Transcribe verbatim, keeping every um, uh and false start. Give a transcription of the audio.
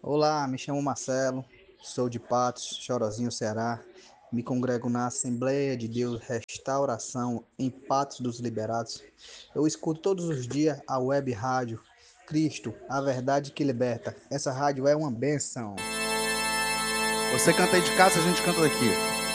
Olá, me chamo Marcelo, sou de Patos, Chorozinho, Ceará. Me congrego na Assembleia de Deus Restauração em Patos dos Liberados. Eu escuto todos os dias a web rádio Cristo, a verdade que liberta. Essa rádio é uma benção. Você canta aí de casa, a gente canta daqui.